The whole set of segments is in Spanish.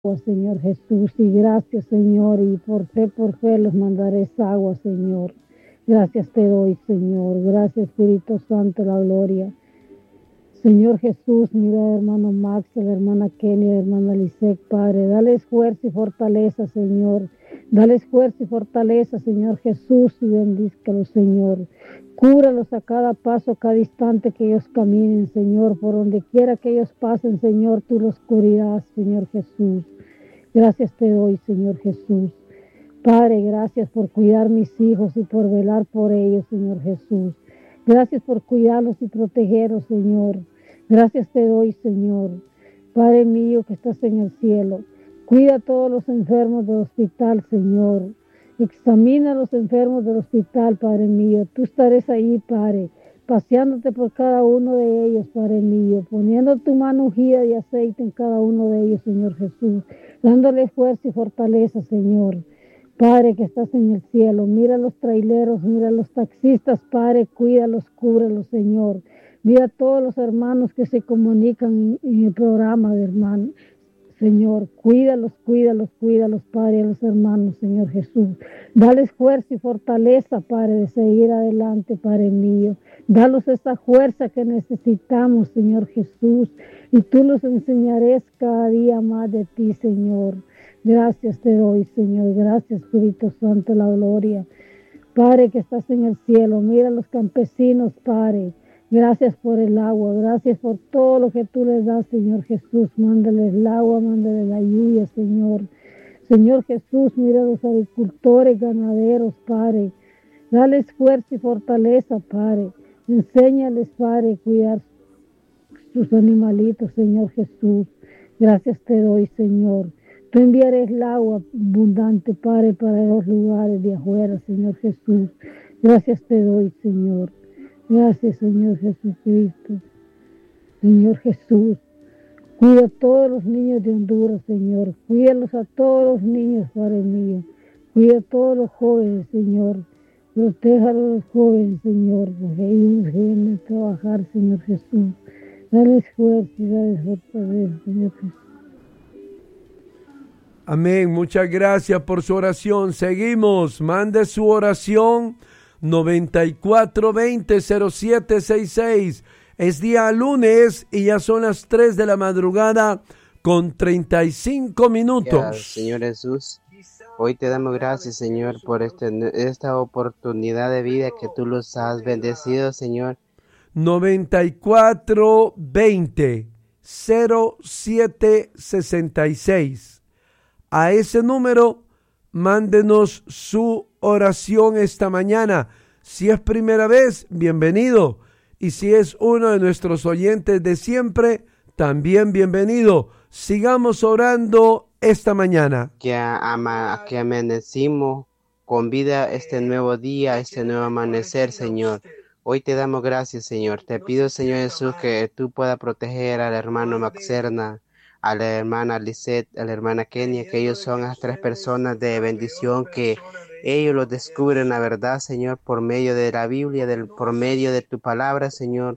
Señor Jesús, y gracias, Señor, y por fe los mandaré esa agua, Señor. Gracias te doy, Señor. Gracias, Espíritu Santo, la gloria. Señor Jesús, mira, hermano Max, la hermana Kenny, la hermana Lisette, Padre, dale fuerza y fortaleza, Señor. Dale fuerza y fortaleza, Señor Jesús, y bendízcalos, Señor. Cúbralos a cada paso, a cada instante que ellos caminen, Señor. Por donde quiera que ellos pasen, Señor, tú los cubrirás, Señor Jesús. Gracias te doy, Señor Jesús. Padre, gracias por cuidar mis hijos y por velar por ellos, Señor Jesús. Gracias por cuidarlos y protegerlos, Señor. Gracias te doy, Señor. Padre mío que estás en el cielo, cuida a todos los enfermos del hospital, Señor. Examina a los enfermos del hospital, Padre mío. Tú estarás ahí, Padre, paseándote por cada uno de ellos, Padre mío, poniendo tu mano ungida de aceite en cada uno de ellos, Señor Jesús, dándole fuerza y fortaleza, Señor. Padre que estás en el cielo, mira a los traileros, mira a los taxistas, Padre, cuídalos, cúbrelos, Señor. Mira a todos los hermanos que se comunican en el programa de hermanos. Señor, cuídalos, cuídalos, cuídalos, Padre, a los hermanos, Señor Jesús. Dales fuerza y fortaleza, Padre, de seguir adelante, Padre mío. Dalos esa fuerza que necesitamos, Señor Jesús, y tú los enseñarás cada día más de ti, Señor. Gracias te doy, Señor. Gracias, Espíritu Santo, la gloria. Padre que estás en el cielo, mira a los campesinos, Padre. Gracias por el agua, gracias por todo lo que tú les das, Señor Jesús. Mándales el agua, mándales la lluvia, Señor. Señor Jesús, mira a los agricultores, ganaderos, Padre. Dales fuerza y fortaleza, Padre. Enséñales, Padre, a cuidar sus animalitos, Señor Jesús. Gracias te doy, Señor. Tú enviarás el agua abundante, Padre, para los lugares de afuera, Señor Jesús. Gracias te doy, Señor. Gracias, Señor Jesucristo. Señor Jesús, cuida a todos los niños de Honduras, Señor. Cuídalos a todos los niños, Padre mío. Cuida a todos los jóvenes, Señor. Proteja a los jóvenes, Señor, porque ellos vienen a trabajar, Señor Jesús. Dale fuerza y dale fortaleza, Señor Jesús. Amén. Muchas gracias por su oración. Seguimos. Mande su oración 9420-0766. Es día lunes y ya son las 3 de la madrugada con 35 minutos. Señor Jesús, hoy te damos gracias, Señor, por esta oportunidad de vida que tú los has bendecido, Señor. 9420-0766. A ese número, mándenos su oración esta mañana. Si es primera vez, bienvenido. Y si es uno de nuestros oyentes de siempre, también bienvenido. Sigamos orando esta mañana. Que amanecimos con vida este nuevo día, este nuevo amanecer, Señor. Hoy te damos gracias, Señor. Te pido, Señor Jesús, que tú puedas proteger al hermano Maxerna, a la hermana Lisette, a la hermana Kenia, que ellos son las 3 personas de bendición, que ellos los descubren la verdad, Señor, por medio de la Biblia, por medio de tu palabra, Señor.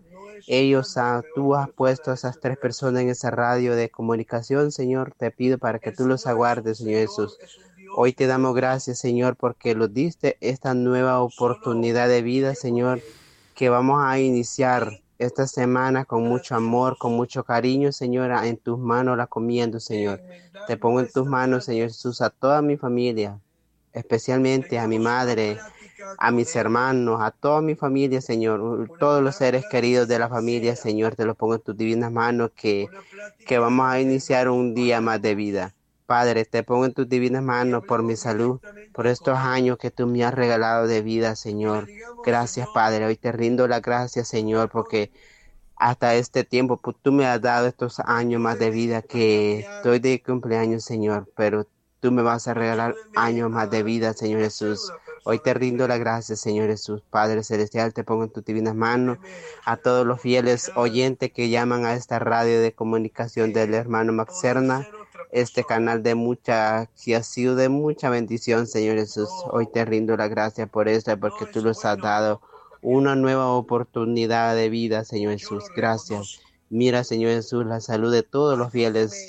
Tú has puesto a esas 3 personas en esa radio de comunicación, Señor. Te pido para que tú los aguardes, Señor Jesús. Hoy te damos gracias, Señor, porque nos diste esta nueva oportunidad de vida, Señor, que vamos a iniciar esta semana con mucho amor, con mucho cariño, Señor. En tus manos la comiendo, Señor. Te pongo en tus manos, Señor Jesús, a toda mi familia, especialmente a mi madre, a mis hermanos, a toda mi familia, Señor. Todos los seres queridos de la familia, Señor, te los pongo en tus divinas manos, que vamos a iniciar un día más de vida. Padre, te pongo en tus divinas manos por mi salud, por estos años que tú me has regalado de vida, Señor. Gracias, Padre. Hoy te rindo la gracia, Señor, porque hasta este tiempo pues, tú me has dado estos años más de vida, que estoy de cumpleaños, Señor, pero tú me vas a regalar años más de vida, Señor Jesús. Hoy te rindo la gracia, Señor Jesús. Padre Celestial, te pongo en tus divinas manos a todos los fieles oyentes que llaman a esta radio de comunicación del hermano Maxerna, este canal que ha sido de mucha bendición, Señor Jesús. Hoy te rindo la gracia por esto, porque tú nos has dado una nueva oportunidad de vida, Señor Jesús. Gracias. Mira, Señor Jesús, la salud de todos los fieles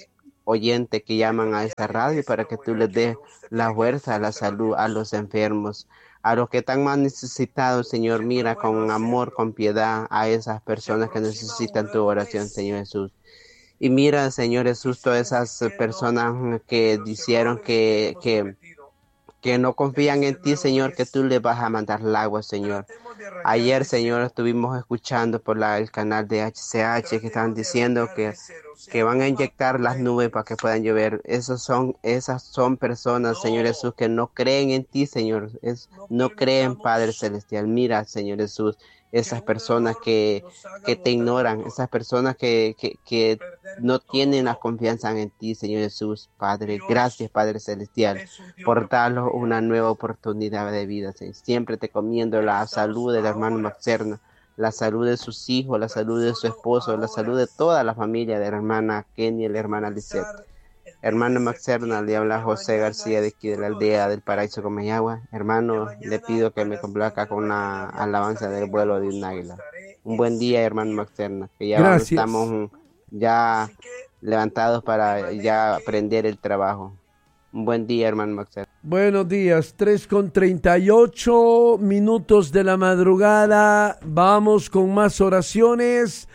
oyentes que llaman a esta radio para que tú les des la fuerza, la salud a los enfermos, a los que están más necesitados, Señor. Mira con amor, con piedad a esas personas que necesitan tu oración, Señor Jesús. Y mira, Señor Jesús, todas esas personas que dijeron que no confían en ti, Señor, que tú les vas a mandar el agua, Señor. Ayer, Señor, estuvimos escuchando por el canal de HCH que estaban diciendo que van a inyectar las nubes para que puedan llover. Esas son personas, Señor Jesús, que no creen en ti, Señor. No creen, Padre Celestial. Mira, Señor Jesús, esas personas que te ignoran, esas personas que no tienen la confianza en ti, Señor Jesús, Padre. Gracias, Padre Celestial, por darnos una nueva oportunidad de vida, Señor. Siempre te comiendo la salud del hermano Maxerna, la salud de sus hijos, la salud de su esposo, la salud de toda la familia de la hermana Kenny y la hermana Lisette. Hermano Maxerna, le habla José García de aquí de la aldea del Paraíso Comayagua. Hermano, le pido que me complazca con la alabanza del vuelo de un águila. Un buen día, hermano Maxerna, que ya estamos ya levantados para ya aprender el trabajo. Un buen día, hermano Maxerna. Buenos días, 3:38 de la madrugada. Vamos con más oraciones.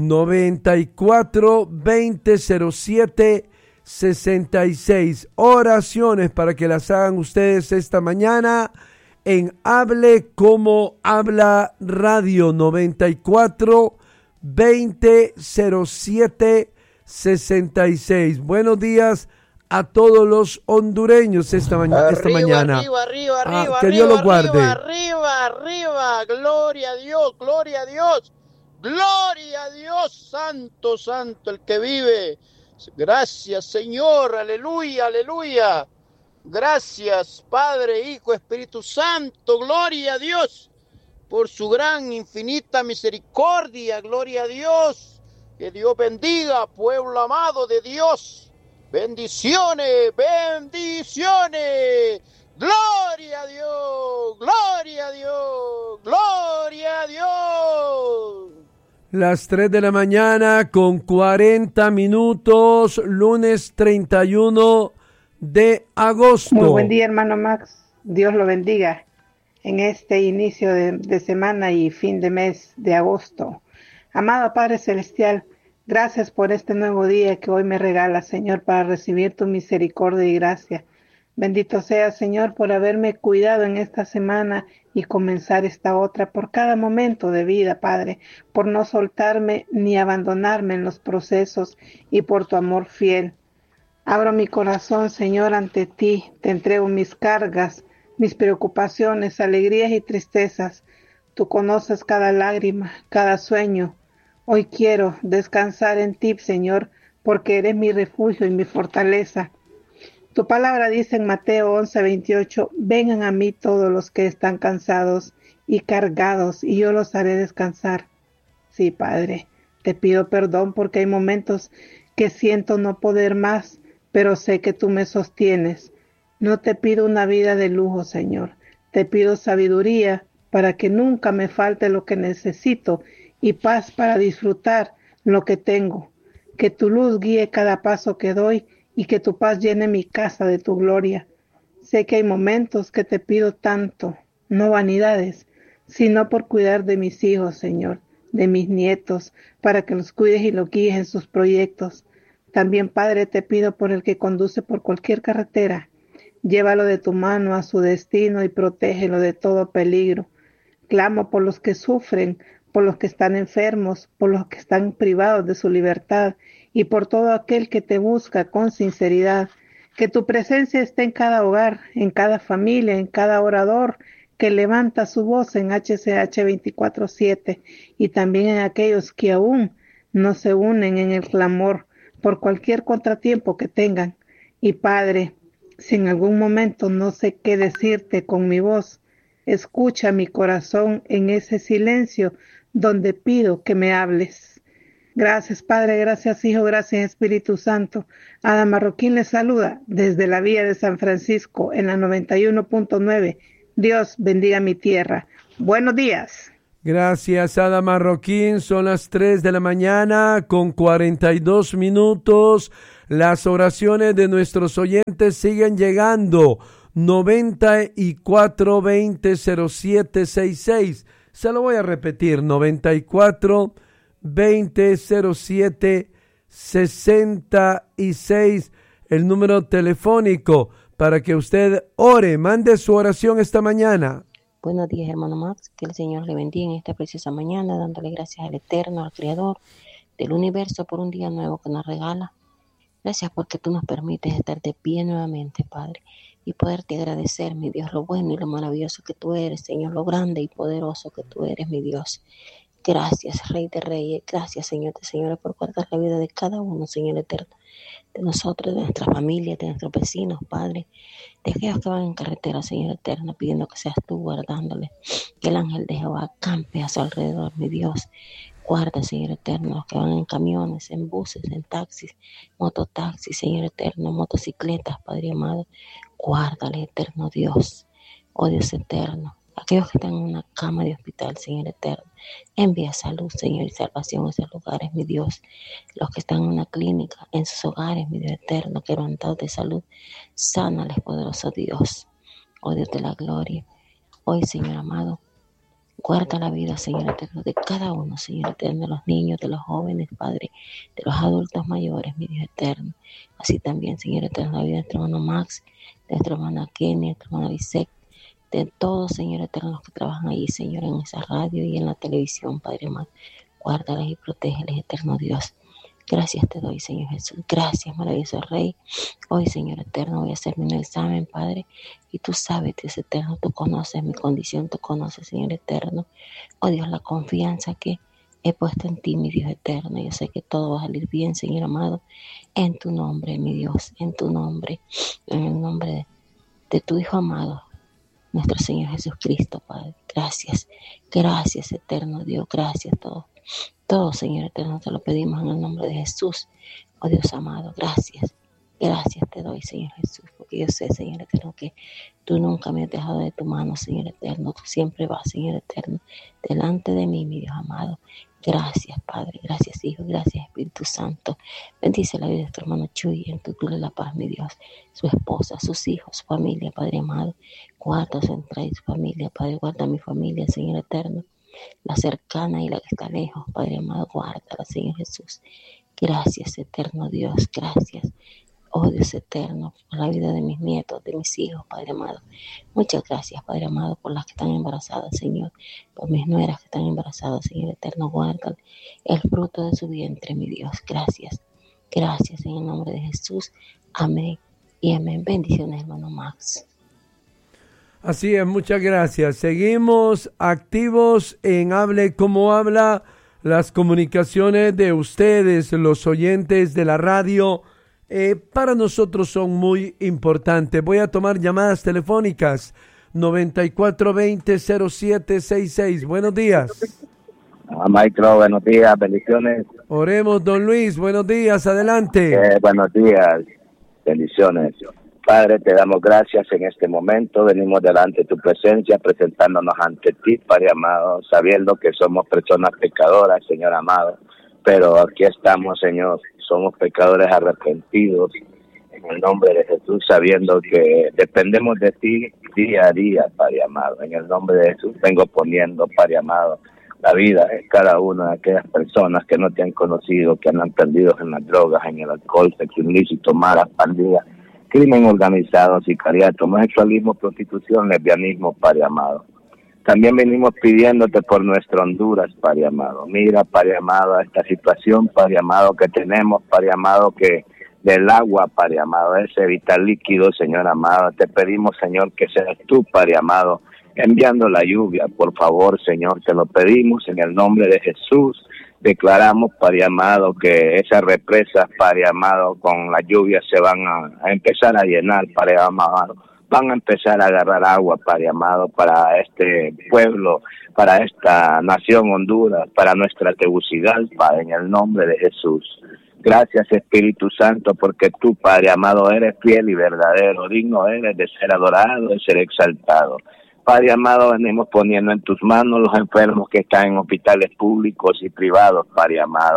94-2007-66. Oraciones para que las hagan ustedes esta mañana en Hable Como Habla Radio. 94-2007-66. Buenos días a todos los hondureños esta mañana. Arriba, que Dios los guarde. Arriba, gloria a Dios, gloria a Dios, gloria a Dios, santo, santo el que vive. Gracias, Señor, aleluya, aleluya. Gracias, Padre, Hijo, Espíritu Santo, gloria a Dios por su gran, infinita misericordia, gloria a Dios. Que Dios bendiga, pueblo amado de Dios. Bendiciones, bendiciones. Gloria a Dios, gloria a Dios, gloria a Dios. Las 3 de la mañana con 40 minutos, lunes 31 de agosto. Muy buen día, hermano Max. Dios lo bendiga en este inicio de semana y fin de mes de agosto. Amado Padre Celestial, gracias por este nuevo día que hoy me regalas, Señor, para recibir tu misericordia y gracia. Bendito sea, Señor, por haberme cuidado en esta semana y comenzar esta otra, por cada momento de vida, Padre, por no soltarme ni abandonarme en los procesos y por tu amor fiel. Abro mi corazón, Señor, ante ti, te entrego mis cargas, mis preocupaciones, alegrías y tristezas. Tú conoces cada lágrima, cada sueño. Hoy quiero descansar en ti, Señor, porque eres mi refugio y mi fortaleza. Tu palabra dice en Mateo 11:28, vengan a mí todos los que están cansados y cargados, y yo los haré descansar. Sí, Padre, te pido perdón porque hay momentos que siento no poder más, pero sé que tú me sostienes. No te pido una vida de lujo, Señor. Te pido sabiduría para que nunca me falte lo que necesito y paz para disfrutar lo que tengo. Que tu luz guíe cada paso que doy y que tu paz llene mi casa de tu gloria. Sé que hay momentos que te pido tanto, no vanidades, sino por cuidar de mis hijos, Señor, de mis nietos, para que los cuides y los guíes en sus proyectos. También, Padre, te pido por el que conduce por cualquier carretera. Llévalo de tu mano a su destino y protégelo de todo peligro. Clamo por los que sufren, por los que están enfermos, por los que están privados de su libertad y por todo aquel que te busca con sinceridad. Que tu presencia esté en cada hogar, en cada familia, en cada orador que levanta su voz en HCH 24/7 y también en aquellos que aún no se unen en el clamor por cualquier contratiempo que tengan. Y Padre, si en algún momento no sé qué decirte con mi voz, escucha mi corazón en ese silencio donde pido que me hables. Gracias, Padre, gracias, Hijo, gracias, Espíritu Santo. Ada Marroquín les saluda desde la Villa de San Francisco en la 91.9. Dios bendiga mi tierra. Buenos días. Gracias, Ada Marroquín. Son las 3 de la mañana con 42 minutos. Las oraciones de nuestros oyentes siguen llegando. 94-20-0766. Se lo voy a repetir. 94-20-0766. El número telefónico para que usted ore. Mande su oración esta mañana. Buenos días, hermano Max. Que el Señor le bendiga en esta preciosa mañana, dándole gracias al Eterno, al Creador del universo, por un día nuevo que nos regala. Gracias porque tú nos permites estar de pie nuevamente, Padre, y poderte agradecer, mi Dios, lo bueno y lo maravilloso que tú eres, Señor, lo grande y poderoso que tú eres, mi Dios. Gracias, Rey de Reyes. Gracias, Señor de Señores, por guardar la vida de cada uno, Señor Eterno, de nosotros, de nuestra familia, de nuestros vecinos, Padre, de aquellos que van en carretera, Señor Eterno, pidiendo que seas tú guardándole, que el ángel de Jehová campe a su alrededor, mi Dios. Guarda, Señor Eterno, los que van en camiones, en buses, en taxis, mototaxis, Señor Eterno, motocicletas, Padre amado. Guárdale, Eterno Dios, oh Dios eterno. Aquellos que están en una cama de hospital, Señor Eterno, envía salud, Señor, y salvación a esos lugares, mi Dios. Los que están en una clínica, en sus hogares, mi Dios eterno, quebrantados de salud, sánales, poderoso Dios, oh Dios de la gloria. Hoy, Señor amado, guarda la vida, Señor eterno, de cada uno, Señor eterno, de los niños, de los jóvenes, Padre, de los adultos mayores, mi Dios eterno. Así también, Señor eterno, la vida de nuestro hermano Max, de nuestra hermana Kenny, de nuestra hermana Lisette, de todos, Señor eterno, los que trabajan allí, Señor, en esa radio y en la televisión, Padre amado. Guárdales y protégeles, eterno Dios. Gracias te doy, Señor Jesús. Gracias, maravilloso Rey. Hoy, Señor eterno, voy a hacerme un examen, Padre, y tú sabes, Dios eterno, tú conoces mi condición, tú conoces, Señor eterno. Oh Dios, la confianza que he puesto en ti, mi Dios eterno. Yo sé que todo va a salir bien, Señor amado, en tu nombre, mi Dios, en tu nombre, en el nombre de tu Hijo amado, nuestro Señor Jesucristo, Padre. Gracias, gracias, eterno Dios, gracias todo, Señor eterno, te lo pedimos en el nombre de Jesús. Oh Dios amado, gracias te doy, Señor Jesús, porque yo sé, Señor eterno, que tú nunca me has dejado de tu mano, Señor eterno. Tú siempre vas, Señor eterno, delante de mí, mi Dios amado. Gracias, Padre, gracias, Hijo, gracias, Espíritu Santo. Bendice la vida de nuestro hermano Chuy, en tu la paz, mi Dios. Su esposa, sus hijos, su familia, Padre amado. Guarda su entrada y su familia, Padre. Guarda mi familia, Señor eterno. La cercana y la que está lejos, Padre amado. Guárdala, Señor Jesús. Gracias, eterno Dios. Gracias. Oh Dios eterno, por la vida de mis nietos, de mis hijos, Padre amado. Muchas gracias, Padre amado, por las que están embarazadas, Señor. Por mis nueras que están embarazadas, Señor eterno. Guarda el fruto de su vientre, mi Dios. Gracias. Gracias en el nombre de Jesús. Amén y amén. Bendiciones, hermano Max. Así es, muchas gracias. Seguimos activos en Hable Como Habla. Las comunicaciones de ustedes, los oyentes de la radio, para nosotros son muy importantes. Voy a tomar llamadas telefónicas. 94-20-0766. Buenos días. Maestro, buenos días, bendiciones. Oremos, don Luis. Buenos días, adelante. Buenos días, bendiciones. Padre, te damos gracias en este momento. Venimos delante de tu presencia, presentándonos ante ti, Padre amado, sabiendo que somos personas pecadoras, Señor amado. Pero aquí estamos, Señor. Somos pecadores arrepentidos. En el nombre de Jesús, sabiendo que dependemos de ti día a día, Padre amado. En el nombre de Jesús vengo poniendo, Padre amado, la vida de cada una de aquellas personas que no te han conocido, que han perdido en las drogas, en el alcohol, sexo ilícito, malas pandillas, crimen organizado, sicariato, homosexualismo, prostitución, lesbianismo, Padre amado. También venimos pidiéndote por nuestra Honduras, Padre amado. Mira, Padre amado, esta situación, Padre amado, que tenemos, Padre amado, que del agua, Padre amado, ese vital líquido, Señor amado. Te pedimos, Señor, que seas tú, Padre amado, enviando la lluvia, por favor, Señor. Te lo pedimos en el nombre de Jesús. Declaramos, Padre amado, que esas represas, Padre amado, con la lluvia se van a empezar a llenar, Padre amado. Van a empezar a agarrar agua, Padre amado, para este pueblo, para esta nación Honduras, para nuestra Tegucigalpa, Padre, en el nombre de Jesús. Gracias, Espíritu Santo, porque tú, Padre amado, eres fiel y verdadero, digno eres de ser adorado, de ser exaltado. Padre amado, venimos poniendo en tus manos los enfermos que están en hospitales públicos y privados, Padre amado.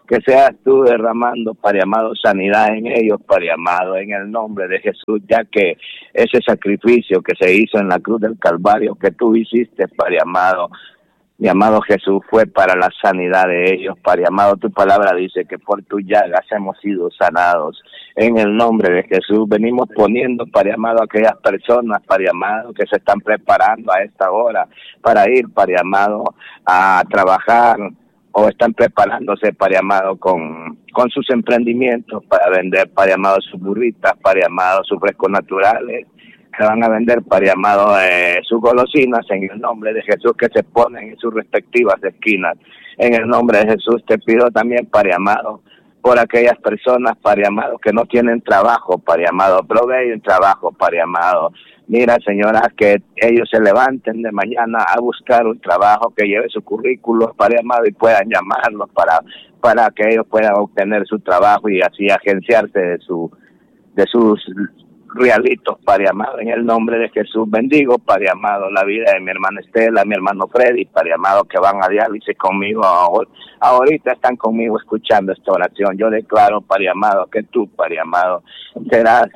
que seas tú derramando, Padre amado, sanidad en ellos, Padre amado, en el nombre de Jesús, ya que ese sacrificio que se hizo en la cruz del Calvario, que tú hiciste, Padre amado, mi amado Jesús, fue para la sanidad de ellos, Padre amado. Tu palabra dice que por tu llagas hemos sido sanados. En el nombre de Jesús venimos poniendo, Padre amado, a aquellas personas, Padre amado, que se están preparando a esta hora para ir, Padre amado, a trabajar, o están preparándose, Padre amado, con sus emprendimientos para vender, Padre amado, sus burritas, Padre amado, sus frescos naturales, que van a vender, Padre amado, sus golosinas, en el nombre de Jesús, que se ponen en sus respectivas esquinas. En el nombre de Jesús te pido también, Padre amado, por aquellas personas, Padre amado, que no tienen trabajo, Padre amado, provee un trabajo, Padre amado. Mira, señora, que ellos se levanten de mañana a buscar un trabajo, que lleve su currículo, Padre amado, y puedan llamarlos para que ellos puedan obtener su trabajo y así agenciarse de sus realitos, Padre amado, en el nombre de Jesús. Bendigo, Padre amado, la vida de mi hermana Estela, mi hermano Freddy, Padre amado, que van a diálisis conmigo. Ahorita están conmigo escuchando esta oración. Yo declaro, Padre amado, que tú, Padre amado, serás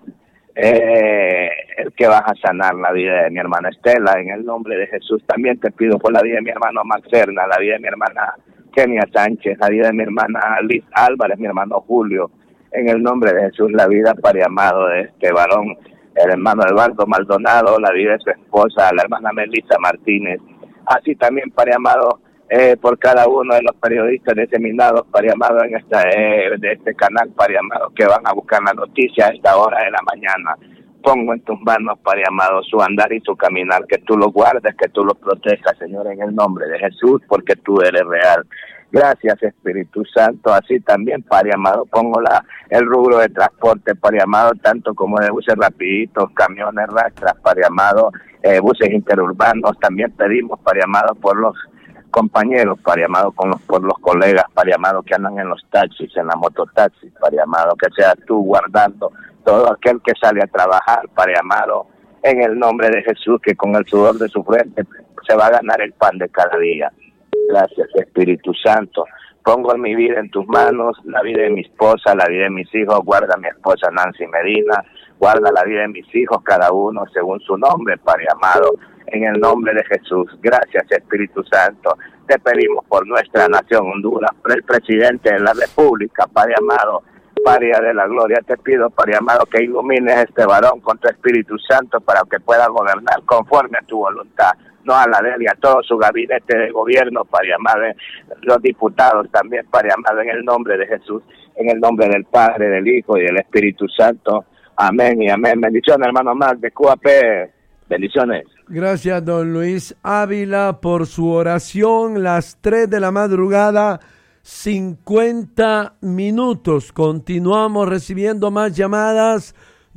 el que vas a sanar la vida de mi hermana Estela, en el nombre de Jesús. También te pido por la vida de mi hermano Max Serna, la vida de mi hermana Kenia Sánchez, la vida de mi hermana Liz Álvarez, mi hermano Julio, en el nombre de Jesús, la vida, Padre amado, de este varón, el hermano Eduardo Maldonado, la vida de su esposa, la hermana Melissa Martínez. Así también, Padre amado, por cada uno de los periodistas diseminados, Padre amado, en de este canal, Padre amado, que van a buscar la noticia a esta hora de la mañana. Pongo en tus manos, Padre amado, su andar y su caminar, que tú lo guardes, que tú lo protejas, Señor, en el nombre de Jesús, porque tú eres real. Gracias, Espíritu Santo. Así también, Padre amado, pongo el rubro de transporte, Padre amado, tanto como de buses rapiditos, camiones, rastras, Padre amado, buses interurbanos. También pedimos, Padre amado, por los compañeros, Padre amado, por los colegas, Padre amado, que andan en los taxis, en la mototaxis, Padre amado, que seas tú guardando todo aquel que sale a trabajar, Padre amado, en el nombre de Jesús, que con el sudor de su frente se va a ganar el pan de cada día. Gracias, Espíritu Santo. Pongo mi vida en tus manos, la vida de mi esposa, la vida de mis hijos. Guarda a mi esposa Nancy Medina, guarda la vida de mis hijos, cada uno según su nombre, Padre amado, en el nombre de Jesús. Gracias, Espíritu Santo. Te pedimos por nuestra nación Honduras, por el presidente de la República, Padre amado, Padre de la gloria. Te pido, Padre amado, que ilumines a este varón con tu Espíritu Santo para que pueda gobernar conforme a tu voluntad, no a la de él, y a todo su gabinete de gobierno, Padre amado, los diputados también, Padre amado, en el nombre de Jesús, en el nombre del Padre, del Hijo y del Espíritu Santo. Amén y amén. Bendiciones, hermano Max de QAP. Bendiciones. Gracias, don Luis Ávila, por su oración. Las 3 de la madrugada, 50 minutos. Continuamos recibiendo más llamadas.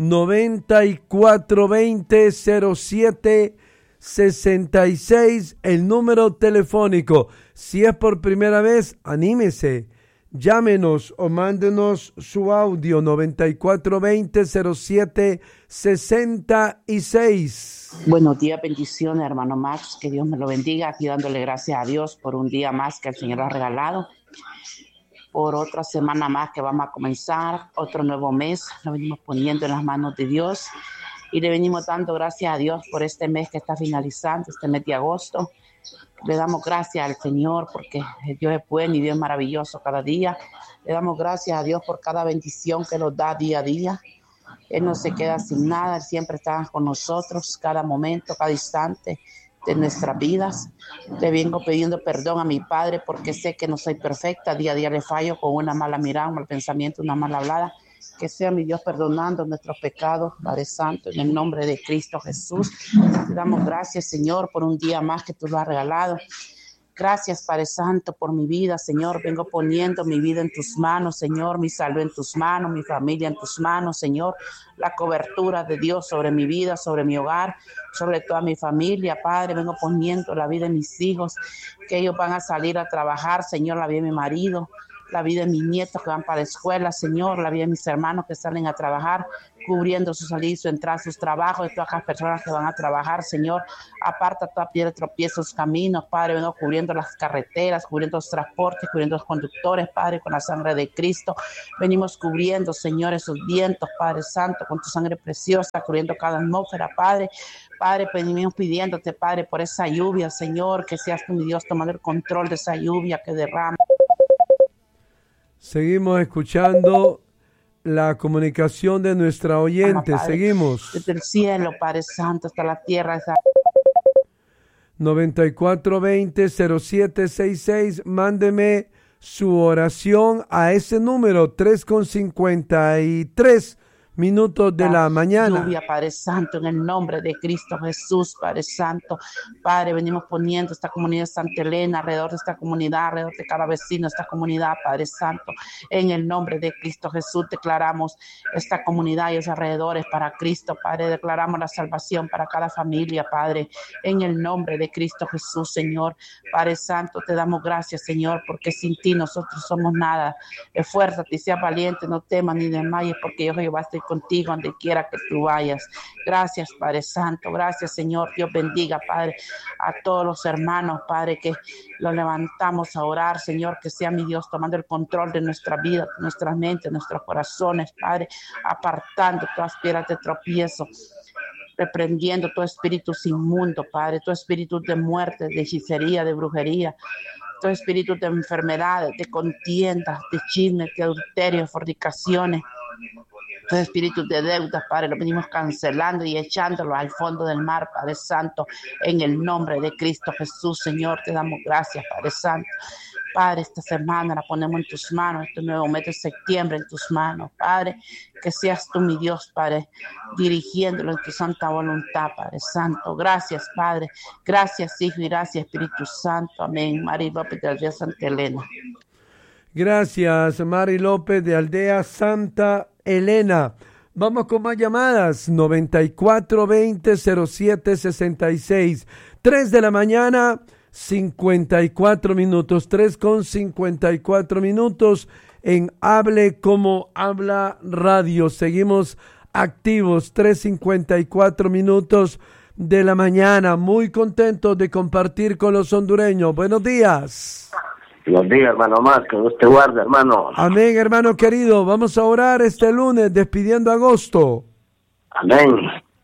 9420-0766, el número telefónico. Si es por primera vez, anímese, llámenos o mándenos su audio. 9420-0766. Buenos días, bendiciones, hermano Max, que Dios me lo bendiga, aquí dándole gracias a Dios por un día más que el Señor ha regalado, por otra semana más que vamos a comenzar, otro nuevo mes, lo venimos poniendo en las manos de Dios y le venimos dando gracias a Dios por este mes que está finalizando, este mes de agosto. Le damos gracias al Señor porque Dios es bueno y Dios es maravilloso cada día. Le damos gracias a Dios por cada bendición que nos da día a día. Él no se queda sin nada, Él siempre está con nosotros, cada momento, cada instante de nuestras vidas. Le vengo pidiendo perdón a mi Padre porque sé que no soy perfecta, día a día le fallo con una mala mirada, un mal pensamiento, una mala hablada. Que sea mi Dios perdonando nuestros pecados, Padre Santo, en el nombre de Cristo Jesús. Te damos gracias, Señor, por un día más que tú lo has regalado. Gracias, Padre Santo, por mi vida, Señor. Vengo poniendo mi vida en tus manos, Señor, mi salud en tus manos, mi familia en tus manos, Señor. La cobertura de Dios sobre mi vida, sobre mi hogar, sobre toda mi familia, Padre. Vengo poniendo la vida de mis hijos, que ellos van a salir a trabajar, Señor, la vida de mi marido, la vida de mis nietos que van para la escuela, Señor, la vida de mis hermanos que salen a trabajar, cubriendo su salida y su entrada, sus trabajos, de todas las personas que van a trabajar, Señor. Aparta toda piedra de tropiezo sus caminos, Padre, vengo cubriendo las carreteras, cubriendo los transportes, cubriendo los conductores, Padre, con la sangre de Cristo. Venimos cubriendo, Señor, esos vientos, Padre Santo, con tu sangre preciosa, cubriendo cada atmósfera, Padre. Padre, venimos pidiéndote, Padre, por esa lluvia, Señor, que seas tú, mi Dios, tomando el control de esa lluvia que derrama. Seguimos escuchando la comunicación de nuestra oyente. Padre, seguimos. Desde el cielo, Padre Santo, hasta la tierra. 9420-0766. Mándeme su oración a ese número, 3:53 minutos de la mañana. Lluvia, Padre Santo, en el nombre de Cristo Jesús, Padre Santo. Padre, venimos poniendo esta comunidad de Santa Elena, alrededor de esta comunidad, alrededor de cada vecino de esta comunidad, Padre Santo. En el nombre de Cristo Jesús declaramos esta comunidad y los alrededores para Cristo, Padre. Declaramos la salvación para cada familia, Padre. En el nombre de Cristo Jesús, Señor. Padre Santo, te damos gracias, Señor, porque sin ti nosotros somos nada. Esfuérzate y sea valiente, no temas ni desmayes, porque yo, Jehová, estoy contigo donde quiera que tú vayas. Gracias, Padre Santo. Gracias, Señor. Dios bendiga, Padre, a todos los hermanos, Padre, que los levantamos a orar, Señor, que sea mi Dios tomando el control de nuestra vida, de nuestras mentes, de nuestros corazones, Padre, apartando todas piedras de tropiezo, reprendiendo todo espíritu inmundo, Padre, todo espíritu de muerte, de hechicería, de brujería, todo espíritu de enfermedades, de contiendas, de chismes, de adulterio, de fornicaciones, todo espíritu de deudas, Padre, lo venimos cancelando y echándolo al fondo del mar, Padre Santo, en el nombre de Cristo Jesús, Señor, te damos gracias, Padre Santo. Padre, esta semana la ponemos en tus manos, este nuevo mes de septiembre en tus manos, Padre, que seas tú, mi Dios, Padre, dirigiéndolo en tu santa voluntad, Padre Santo. Gracias, Padre, gracias, Hijo, y gracias, Espíritu Santo. Amén. María López de Aldea Santa Elena. Gracias, Mari López de Aldea Santa Elena. Vamos con más llamadas. 9420-0766. 3 de la mañana, 54 minutos. 3:54 minutos en Hable Como Habla Radio. Seguimos activos. 3:54 minutos de la mañana. Muy contentos de compartir con los hondureños. Buenos días. Buenos días, hermano Más, que Dios te guarde, hermano. Amén, hermano querido. Vamos a orar este lunes, despidiendo agosto. Amén.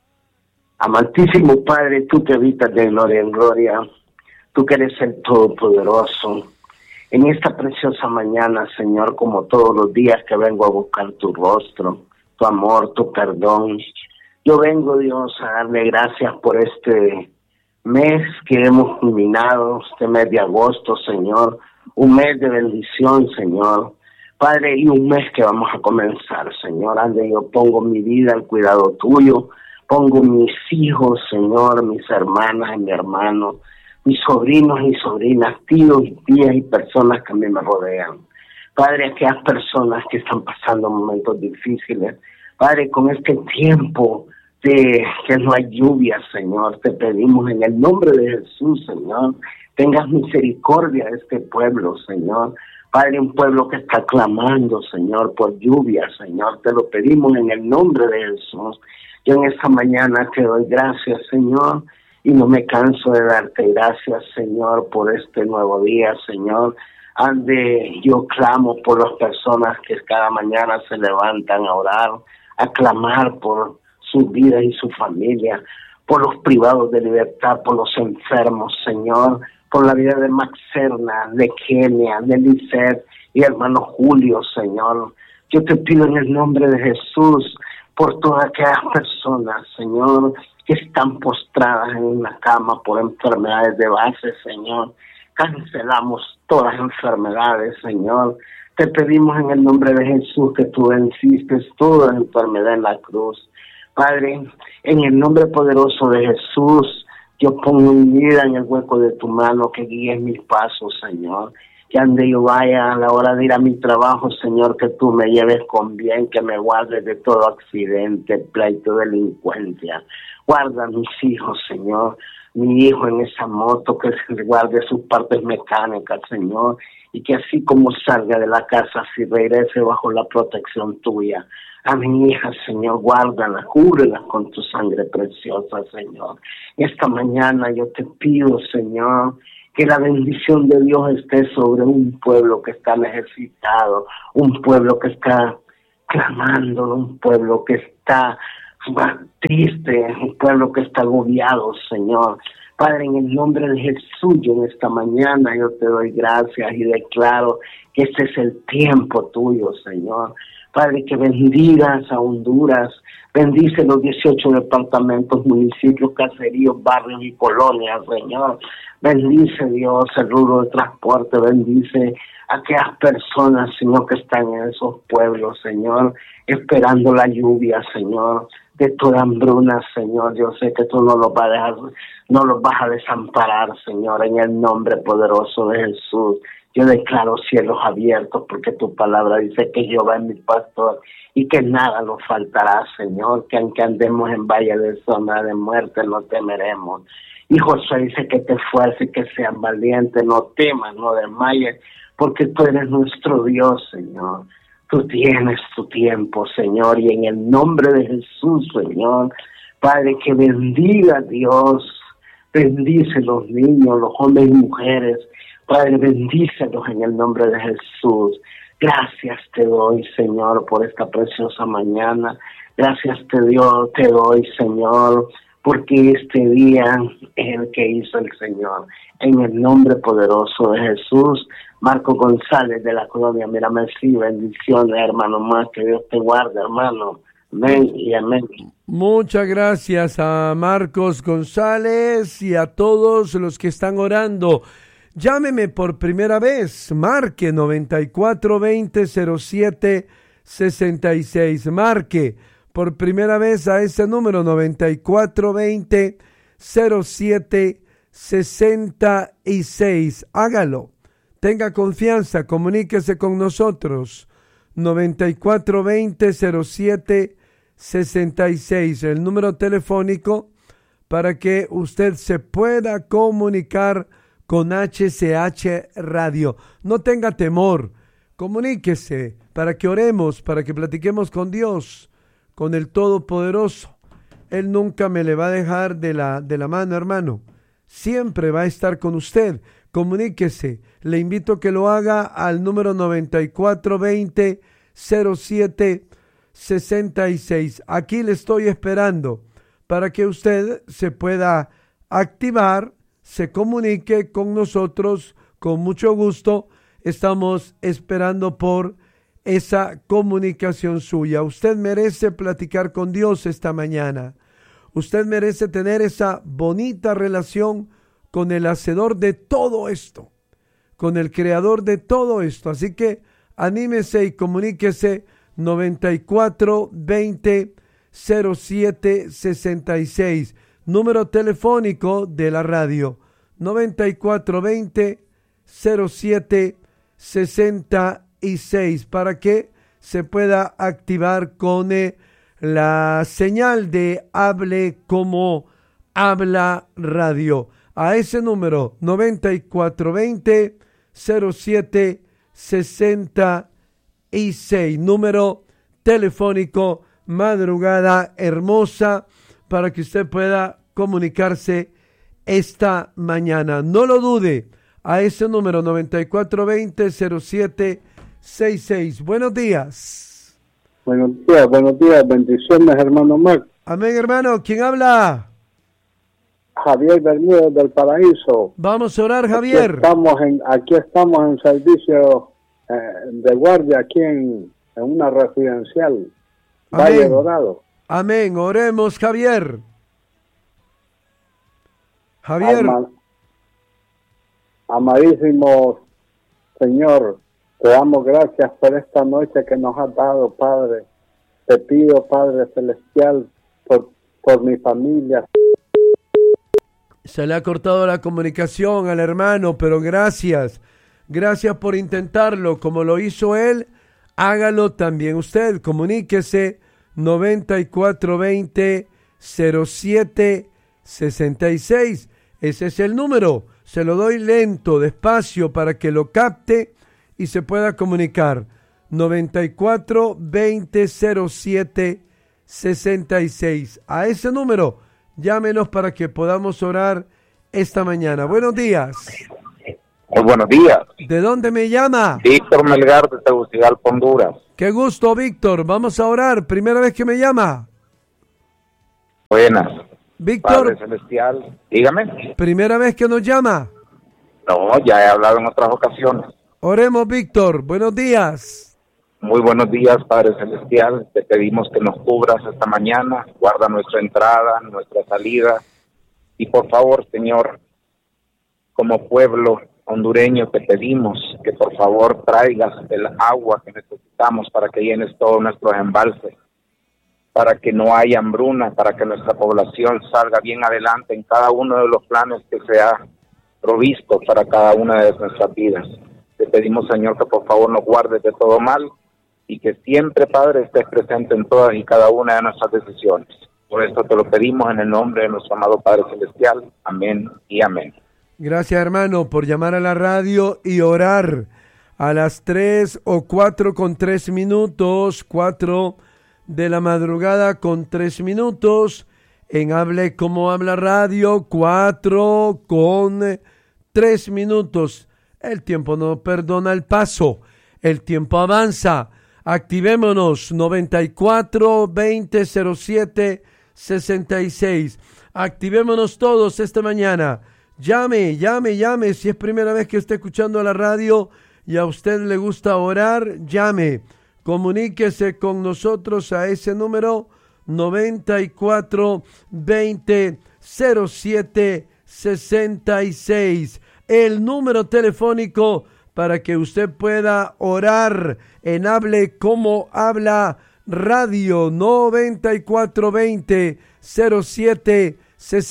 Amantísimo Padre, tú que habitas de gloria en gloria, tú que eres el Todopoderoso. En esta preciosa mañana, Señor, como todos los días que vengo a buscar tu rostro, tu amor, tu perdón, yo vengo, Dios, a darle gracias por este mes que hemos culminado, este mes de agosto, Señor. Un mes de bendición, Señor. Padre, y un mes que vamos a comenzar, Señor. Ande, yo pongo mi vida al cuidado tuyo. Pongo mis hijos, Señor, mis hermanas y mi hermano, mis sobrinos y sobrinas, tíos y tías y personas que a mí me rodean. Padre, aquellas personas que están pasando momentos difíciles. Padre, con este tiempo de que no hay lluvia, Señor, te pedimos en el nombre de Jesús, Señor, tengas misericordia de este pueblo, Señor. Padre, un pueblo que está clamando, Señor, por lluvia, Señor. Te lo pedimos en el nombre de Jesús. Yo en esta mañana te doy gracias, Señor, y no me canso de darte gracias, Señor, por este nuevo día, Señor. Ande, yo clamo por las personas que cada mañana se levantan a orar, a clamar por sus vidas y su familia, por los privados de libertad, por los enfermos, Señor, por la vida de Maxerna, de Kenia, de Lisset y hermano Julio, Señor. Yo te pido en el nombre de Jesús por todas aquellas personas, Señor, que están postradas en una cama por enfermedades de base, Señor. Cancelamos todas las enfermedades, Señor. Te pedimos en el nombre de Jesús que tú venciste toda enfermedad en la cruz. Padre, en el nombre poderoso de Jesús, yo pongo mi vida en el hueco de tu mano, que guíes mis pasos, Señor. Que ande yo vaya a la hora de ir a mi trabajo, Señor, que tú me lleves con bien, que me guardes de todo accidente, pleito, delincuencia. Guarda a mis hijos, Señor. mi hijo en esa moto, que se guarde sus partes mecánicas, Señor, y que así como salga de la casa, así regrese bajo la protección tuya. A mi hija, Señor, guárdala, cúbrela con tu sangre preciosa, Señor. Esta mañana yo te pido, Señor, que la bendición de Dios esté sobre un pueblo que está necesitado, un pueblo que está clamando, un pueblo que está triste, un pueblo que está agobiado, Señor. Padre, en el nombre de Jesús, yo en esta mañana yo te doy gracias y declaro que este es el tiempo tuyo, Señor. Padre, que bendigas a Honduras, bendice los 18 departamentos, municipios, caseríos, barrios y colonias, Señor. Bendice, Dios, el rubro de transporte, bendice a aquellas personas, Señor, que están en esos pueblos, Señor, esperando la lluvia, Señor, de toda hambruna, Señor. Yo sé que tú no los vas a dejar, no los vas a desamparar, Señor, en el nombre poderoso de Jesús. Yo declaro cielos abiertos porque tu palabra dice que Jehová es mi pastor y que nada nos faltará, Señor, que aunque andemos en valle de sombra de muerte no temeremos. Y Josué dice que te esfuerces y que sean valientes, no temas, no desmayes, porque tú eres nuestro Dios, Señor. Tú tienes tu tiempo, Señor, y en el nombre de Jesús, Señor, Padre, que bendiga a Dios, bendice los niños, los hombres y mujeres, Padre, bendícelos en el nombre de Jesús. Gracias te doy, Señor, por esta preciosa mañana. Gracias te doy, Señor, porque este día es el que hizo el Señor. En el nombre poderoso de Jesús, Marco González de la colonia Miramecí, bendiciones, hermano, más que Dios te guarde, hermano. Amén y amén. Muchas gracias a Marcos González y a todos los que están orando. Llámeme por primera vez, marque 9420-0766, marque por primera vez a ese número 9420-0766, hágalo, tenga confianza, comuníquese con nosotros, 9420-0766, el número telefónico para que usted se pueda comunicar con HCH Radio. No tenga temor, comuníquese para que oremos, para que platiquemos con Dios, con el Todopoderoso. Él nunca me le va a dejar de la mano, hermano. Siempre va a estar con usted. Comuníquese. Le invito a que lo haga al número 9420-0766. Aquí le estoy esperando para que usted se pueda activar, se comunique con nosotros con mucho gusto. Estamos esperando por esa comunicación suya. Usted merece platicar con Dios esta mañana. Usted merece tener esa bonita relación con el hacedor de todo esto, con el creador de todo esto. Así que anímese y comuníquese 9420-0766. Número telefónico de la radio, 9420-0766, para que se pueda activar con la señal de Hable Como Habla Radio. A ese número, 9420-0766, número telefónico, madrugada hermosa, para que usted pueda comunicarse esta mañana. No lo dude, a ese número 9420-0766. Buenos días. Buenos días, bendiciones, hermano Marc. Amén, hermano. ¿Quién habla? Javier Bermúdez del Paraíso. Vamos a orar, Javier. Aquí estamos en servicio de guardia, aquí en una residencial, Valle Dorado. Amén. Oremos, Javier. Javier. Amadísimo Señor, te damos gracias por esta noche que nos has dado, Padre. Te pido, Padre Celestial, por mi familia. Se le ha cortado la comunicación al hermano, pero gracias. Gracias por intentarlo. Como lo hizo él, hágalo también usted. Comuníquese 9420-0766. Ese es el número. Se lo doy lento, despacio, para que lo capte y se pueda comunicar. 94 20 07 66. A ese número, llámenos para que podamos orar esta mañana. Buenos días. Muy buenos días. ¿De dónde me llama? Víctor Melgar de Tegucigalpa, Honduras. Qué gusto, Víctor. Vamos a orar. Primera vez que me llama. Buenas. Víctor. Padre Celestial, dígame. Primera vez que nos llama. No, ya he hablado en otras ocasiones. Oremos, Víctor. Buenos días. Muy buenos días, Padre Celestial. Te pedimos que nos cubras esta mañana. Guarda nuestra entrada, nuestra salida. Y por favor, Señor, como pueblo hondureño te pedimos que por favor traigas el agua que necesitamos para que llenes todos nuestros embalses, para que no haya hambruna, para que nuestra población salga bien adelante en cada uno de los planes que se ha provisto para cada una de nuestras vidas. Te pedimos, Señor, que por favor nos guardes de todo mal y que siempre, Padre, estés presente en todas y cada una de nuestras decisiones. Por esto te lo pedimos en el nombre de nuestro amado Padre Celestial. Amén y amén. Gracias, hermano, por llamar a la radio y orar a las 3 o 4 con 3 minutos, 4 de la madrugada con 3 minutos, en Hable Como Habla Radio, 4 con 3 minutos. El tiempo no perdona el paso, el tiempo avanza. Activémonos, 94 20 07 66. Activémonos todos esta mañana. Llame, si es primera vez que está escuchando la radio y a usted le gusta orar, llame, comuníquese con nosotros a ese número 94 20 07 66, el número telefónico para que usted pueda orar en Hable Como Habla Radio, 94 20 07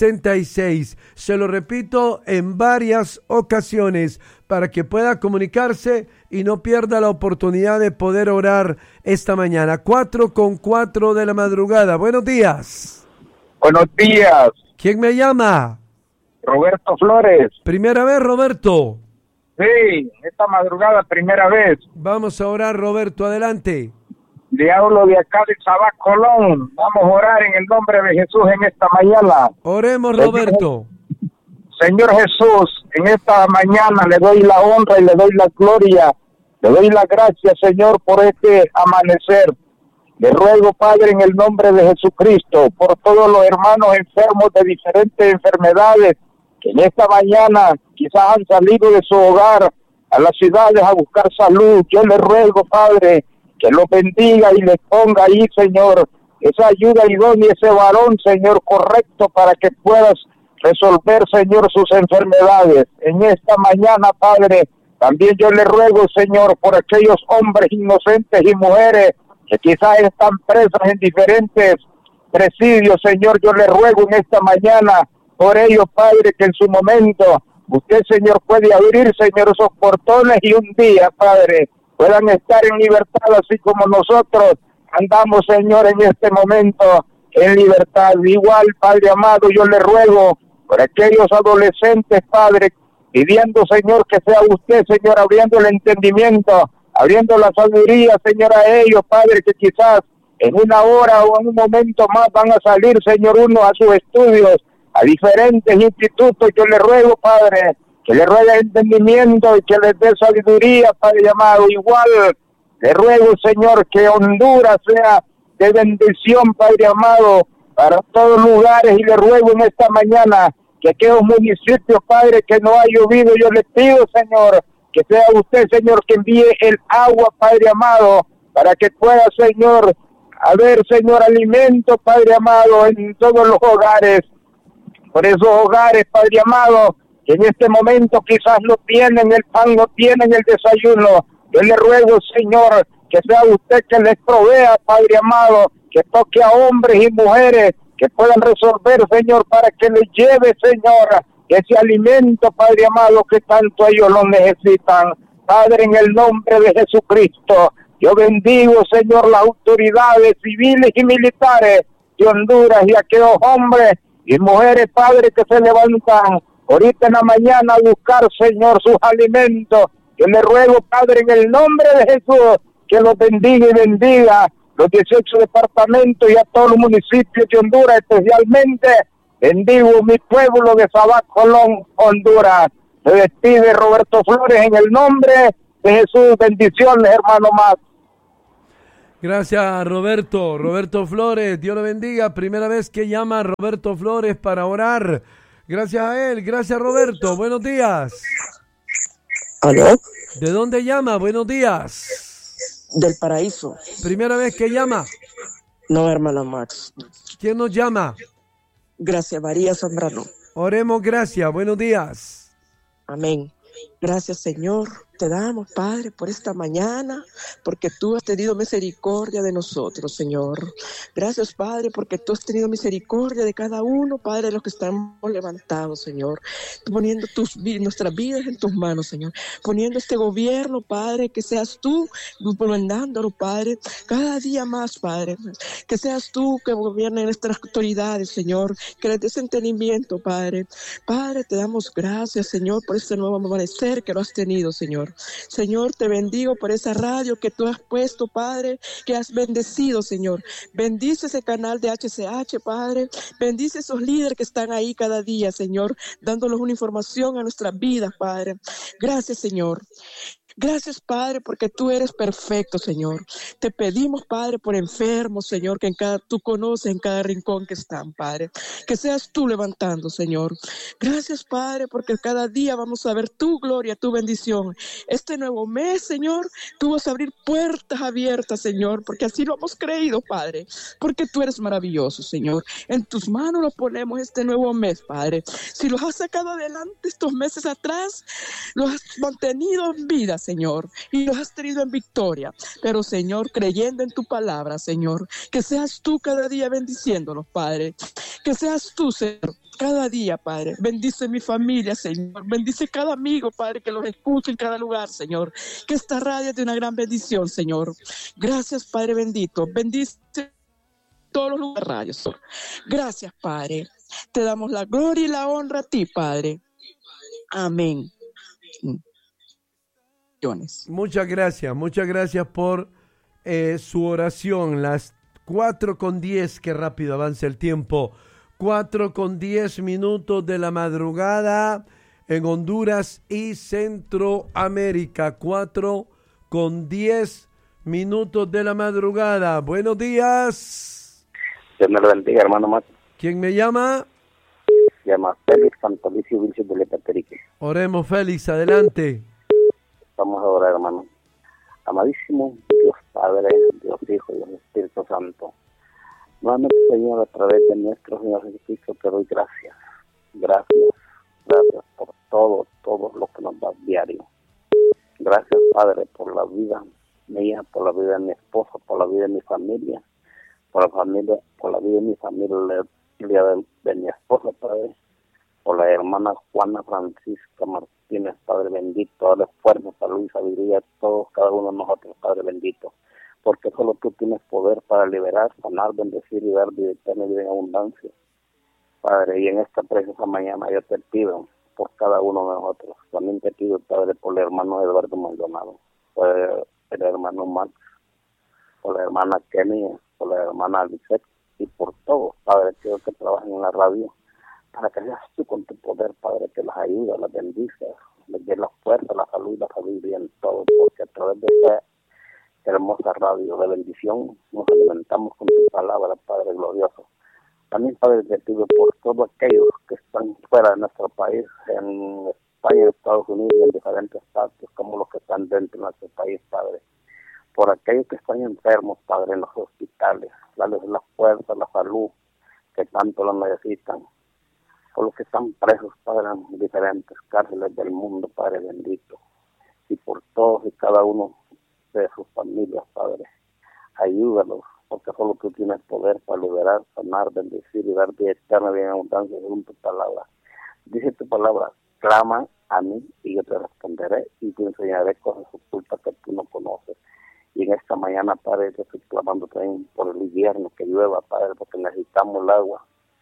66. Se lo repito en varias ocasiones para que pueda comunicarse y no pierda la oportunidad de poder orar esta mañana. 4 con 4 de la madrugada. Buenos días. Buenos días. ¿Quién me llama? Roberto Flores. Primera vez, Roberto. Sí, esta madrugada primera vez. Vamos a orar, Roberto, adelante. Le hablo de acá de Sabá, Colón. Vamos a orar en el nombre de Jesús en esta mañana. Oremos, Roberto. Señor Jesús, en esta mañana le doy la honra y le doy la gloria. Le doy la gracia, Señor, por este amanecer. Le ruego, Padre, en el nombre de Jesucristo, por todos los hermanos enfermos de diferentes enfermedades, que en esta mañana quizás han salido de su hogar a las ciudades a buscar salud. Yo le ruego, Padre, que los bendiga y les ponga ahí, Señor, esa ayuda idónea, ese varón, Señor, correcto, para que puedas resolver, Señor, sus enfermedades. En esta mañana, Padre, también yo le ruego, Señor, por aquellos hombres inocentes y mujeres que quizás están presos en diferentes presidios, Señor, yo le ruego en esta mañana por ellos, Padre, que en su momento usted, Señor, puede abrir, Señor, esos portones y un día, Padre, puedan estar en libertad, así como nosotros andamos, Señor, en este momento en libertad. Igual, Padre amado, yo le ruego por aquellos adolescentes, Padre, pidiendo, Señor, que sea usted, Señor, abriendo el entendimiento, abriendo la sabiduría, Señor, a ellos, Padre, que quizás en una hora o en un momento más van a salir, Señor, uno a sus estudios, a diferentes institutos. Yo le ruego, Padre, que le ruegue entendimiento y que les dé sabiduría, Padre amado. Igual le ruego, Señor, que Honduras sea de bendición, Padre amado, para todos lugares. Y le ruego en esta mañana que aquellos municipios, Padre, que no ha llovido, yo le pido, Señor, que sea usted, Señor, que envíe el agua, Padre amado, para que pueda, Señor, haber, Señor, alimento, Padre amado, en todos los hogares. Por esos hogares, Padre amado, que en este momento quizás no tienen el pan, no tienen el desayuno. Yo le ruego, Señor, que sea usted que les provea, Padre amado, que toque a hombres y mujeres que puedan resolver, Señor, para que les lleve, Señor, ese alimento, Padre amado, que tanto ellos lo necesitan. Padre, en el nombre de Jesucristo, yo bendigo, Señor, las autoridades civiles y militares de Honduras y aquellos hombres y mujeres, Padre, que se levantan ahorita en la mañana a buscar, Señor, sus alimentos. Yo le ruego, Padre, en el nombre de Jesús, que los bendiga y bendiga los 18 departamentos y a todos los municipios de Honduras, especialmente bendigo mi pueblo de Sabá, Colón, Honduras. Se despide Roberto Flores en el nombre de Jesús. Bendiciones, hermano Max. Gracias, Roberto. Roberto Flores, Dios lo bendiga. Primera vez que llama Roberto Flores para orar. Gracias a él. Gracias, Roberto. Buenos días. ¿Aló? ¿De dónde llama? Buenos días. Del Paraíso. ¿Primera vez que llama? No, hermano Max. ¿Quién nos llama? Gracias, María Zambrano. Oremos, gracias. Buenos días. Amén. Gracias, Señor. Te damos, Padre, por esta mañana, porque tú has tenido misericordia de nosotros, Señor. Gracias, Padre, porque tú has tenido misericordia de cada uno, Padre, de los que estamos levantados, Señor. Poniendo nuestras vidas en tus manos, Señor. Poniendo este gobierno, Padre, que seas tú gobernándolo, Padre, cada día más, Padre. Que seas tú que gobiernes nuestras autoridades, Señor. Que les des entendimiento, Padre. Padre, te damos gracias, Señor, por este nuevo amanecer que lo has tenido, Señor. Señor, te bendigo por esa radio que tú has puesto, Padre, que has bendecido, Señor. Bendice ese canal de HCH, Padre. Bendice esos líderes que están ahí cada día, Señor, dándonos una información a nuestras vidas, Padre. Gracias, Señor. Gracias, Padre, porque tú eres perfecto, Señor. Te pedimos, Padre, por enfermos, Señor, que tú conoces en cada rincón que están, Padre. Que seas tú levantando, Señor. Gracias, Padre, porque cada día vamos a ver tu gloria, tu bendición. Este nuevo mes, Señor, tú vas a abrir puertas abiertas, Señor, porque así lo hemos creído, Padre. Porque tú eres maravilloso, Señor. En tus manos lo ponemos este nuevo mes, Padre. Si los has sacado adelante estos meses atrás, los has mantenido en vida, Señor, y los has tenido en victoria. Pero, Señor, creyendo en tu palabra, Señor, que seas tú cada día bendiciéndolos, Padre. Que seas tú, Señor, cada día, Padre. Bendice mi familia, Señor. Bendice cada amigo, Padre, que los escuche en cada lugar, Señor. Que esta radio es de una gran bendición, Señor. Gracias, Padre bendito. Bendice todos los lugares radios, Señor. Gracias, Padre. Te damos la gloria y la honra a ti, Padre. Amén. Muchas gracias por su oración. Las 4:10, qué rápido avanza el tiempo. 4:10 de la madrugada en Honduras y Centroamérica. 4:10 de la madrugada. Buenos días. Dios me lo bendiga, hermano Max. ¿Quién me llama? Se llama Félix Santolicio Vilches de Lepaterique. Oremos, Félix, adelante. Vamos a orar, hermano. Amadísimo Dios Padre, Dios Hijo y Dios Espíritu Santo. Nuevamente, Señor, a través de nuestro Señor Jesucristo, te doy gracias. Gracias por todo lo que nos das diario. Gracias, Padre, por la vida mía, por la vida de mi esposa, por la vida de mi familia, por la vida de mi familia, de mi esposa, Padre, por la hermana Juana Francisca Martínez, Padre bendito, dale fuerza, salud y sabiduría a todos, cada uno de nosotros, Padre bendito, porque solo tú tienes poder para liberar, sanar, bendecir y dar vida eterna y vida en abundancia. Padre, y en esta preciosa mañana yo te pido por cada uno de nosotros. También te pido, Padre, por el hermano Eduardo Maldonado, por el hermano Max, por la hermana Kenia, por la hermana Lisette y por todos, Padre, que trabajan en la radio, para que seas tú con tu poder, Padre, que las ayuda, las bendices, les dé la fuerza, la salud, la sabiduría en todo, porque a través de esta hermosa radio de bendición nos alimentamos con tu palabra, Padre glorioso. También, Padre, te pido por todos aquellos que están fuera de nuestro país, en España, en Estados Unidos y en diferentes partes, como los que están dentro de nuestro país, Padre. Por aquellos que están enfermos, Padre, en los hospitales, darles la fuerza, la salud que tanto lo necesitan. Por los que están presos, Padre, en diferentes cárceles del mundo, Padre bendito. Y por todos y cada uno de sus familias, Padre. Ayúdalos, porque solo tú tienes poder para liberar, sanar, bendecir y dar vida eterna y en abundancia según tu palabra. Dice tu palabra, clama a mí y yo te responderé y te enseñaré cosas ocultas que tú no conoces. Y en esta mañana, Padre, te estoy clamando también por el invierno, que llueva, Padre, porque necesitamos el agua.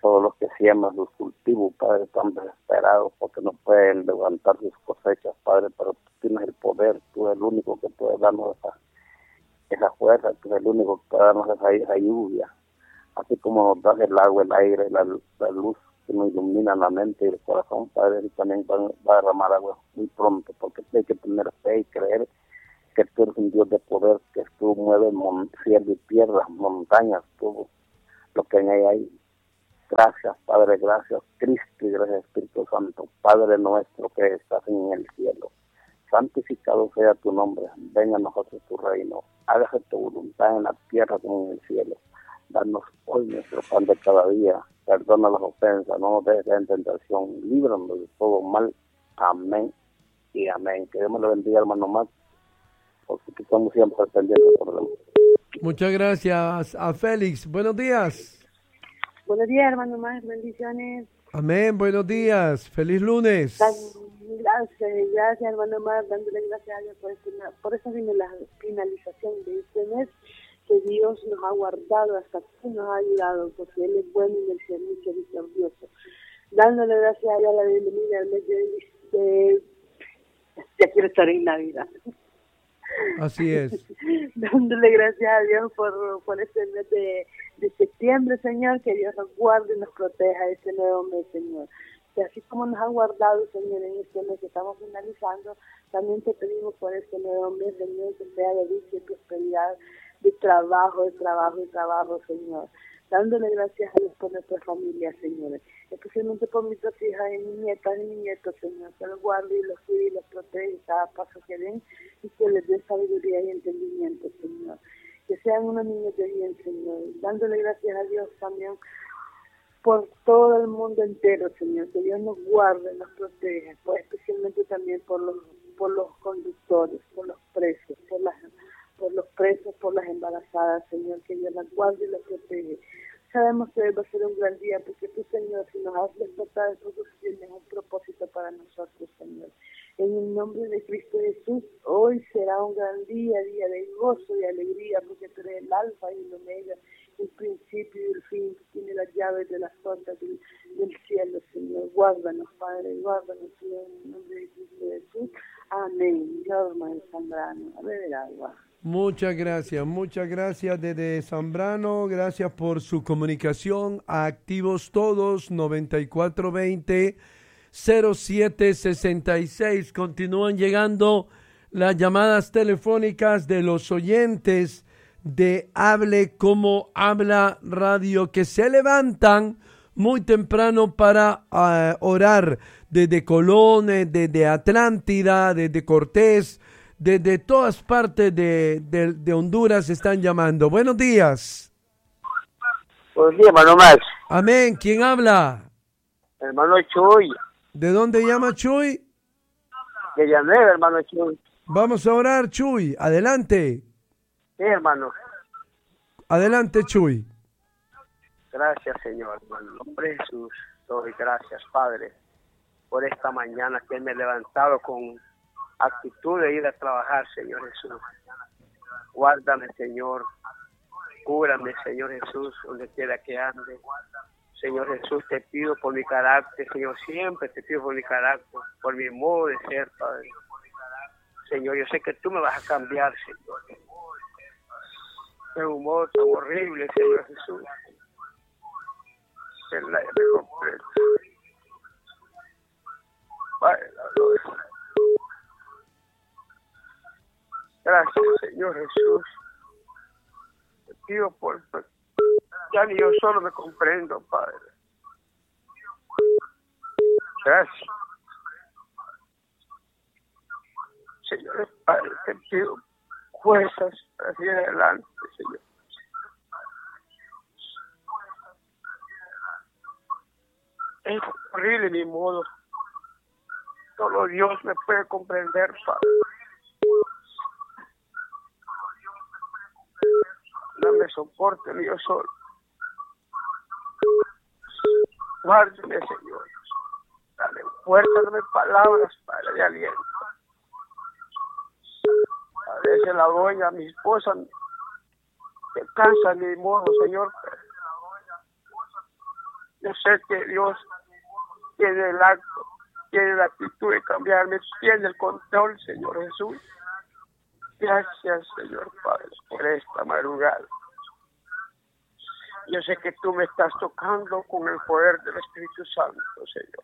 todos los que siembran sus cultivos, Padre, están desesperados porque no pueden levantar sus cosechas, Padre, pero tú tienes el poder, tú eres el único que puede darnos esa fuerza, tú eres el único que puede darnos esa lluvia, así como nos das el agua, el aire, la luz que nos ilumina la mente y el corazón, Padre, y también va a derramar agua muy pronto, porque hay que tener fe y creer que tú eres un Dios de poder, que tú mueves cielo y tierra, montañas, todo lo que hay ahí. Gracias, Padre, gracias, Cristo, y gracias, Espíritu Santo. Padre nuestro que estás en el cielo, santificado sea tu nombre, venga a nosotros tu reino, hágase tu voluntad en la tierra como en el cielo. Danos hoy nuestro pan de cada día, perdona las ofensas, no nos dejes caer en tentación, líbranos de todo mal. Amén y amén. Que Dios me lo bendiga, hermano Max, porque estamos siempre pendientes por Dios. Muchas gracias a Félix. Buenos días. Buenos días, hermano Max, bendiciones. Amén, buenos días. Feliz lunes. Gracias, hermano Max, dándole gracias a Dios por esta finalización de este mes, que Dios nos ha guardado, hasta aquí nos ha ayudado, porque Él es bueno y el servicio misericordioso. Dándole gracias a Dios la bienvenida al mes de ya quiero estar en Navidad. Así es. Dándole gracias a Dios por este mes de septiembre, Señor, que Dios nos guarde y nos proteja este nuevo mes, Señor. Que así como nos ha guardado, Señor, en este mes que estamos finalizando, también te pedimos por este nuevo mes, Señor, que sea de dicha y prosperidad, de trabajo, Señor. Dándole gracias a Dios por nuestra familia, Señor. Especialmente por mis dos hijas y mis nietas y mis nietos, Señor. Que los guarde y los cuide y los protege cada paso que den y que les dé sabiduría y entendimiento, Señor. Que sean unos niños de bien, Señor. Dándole gracias a Dios también por todo el mundo entero, Señor. Que Dios nos guarde, nos proteja, pues especialmente también por los conductores, por los presos, por las embarazadas, Señor, que Dios las guarde y las protege. Sabemos que hoy va a ser un gran día, porque tú, Señor, si nos has despertado, tú tienes un propósito para nosotros, Señor. En el nombre de Cristo Jesús, hoy será un gran día, día de gozo y alegría, porque tú eres el alfa y el omega, el principio y el fin, que tiene las llaves de las puertas del cielo, Señor. Guárdanos, Padre, guárdanos, Señor, en el nombre de Cristo Jesús. Amén. Norma de Zambrano, a beber agua. Muchas gracias desde Zambrano, gracias por su comunicación. Activos todos, 9420-0766. Continúan llegando las llamadas telefónicas de los oyentes de Hable Como Habla Radio, que se levantan muy temprano para orar desde Colón, desde Atlántida, desde Cortés, desde todas partes de Honduras están llamando. Buenos días. Buenos días, hermano Max. Amén. ¿Quién habla? Hermano Chuy. ¿De dónde llama Chuy? De Llanera, hermano Chuy. Vamos a orar, Chuy. Adelante. Sí, hermano. Adelante, Chuy. Gracias, Señor. En el nombre de Jesús, doy gracias, Padre, por esta mañana que me he levantado con actitud de ir a trabajar, Señor Jesús. Guárdame, Señor. Cúbrame, Señor Jesús, donde quiera que ande. Señor Jesús, te pido por mi carácter, Señor, siempre te pido por mi carácter, por mi modo de ser, Padre. Señor, yo sé que tú me vas a cambiar, Señor. De un modo tan horrible, Señor Jesús. Que nadie me comprende. Padre, la gloria. Gracias, Señor Jesús. Te pido por... Ya ni yo solo me comprendo, Padre. Gracias. Señor Padre, te pido fuerzas para seguir adelante, Señor. Es horrible mi modo. Solo Dios me puede comprender, Padre. Dame soporte, ni yo solo. Guárdame, Señor. Dame fuerza, dame palabras, Padre, de aliento. A veces la doña, mi esposa, se cansa de mi modo, Señor. Yo sé que Dios tiene el acto, tiene la actitud de cambiarme, tiene el control, Señor Jesús. Gracias, Señor Padre, por esta madrugada. Yo sé que tú me estás tocando con el poder del Espíritu Santo, Señor.